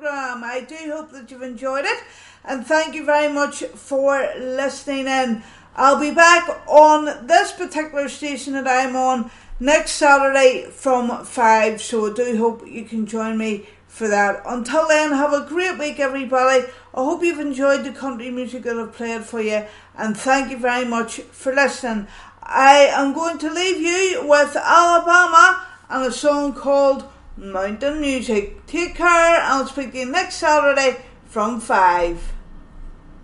programme. I do hope that you've enjoyed it, and thank you very much for listening in. I'll be back on this particular station that I'm on next Saturday from 5, so I do hope you can join me for that. Until then, have a great week, everybody. I hope you've enjoyed the country music that I've played for you, and thank you very much for listening. I am going to leave you with Alabama and a song called Mountain Music. Take care, and I'll speak to you next Saturday from 5.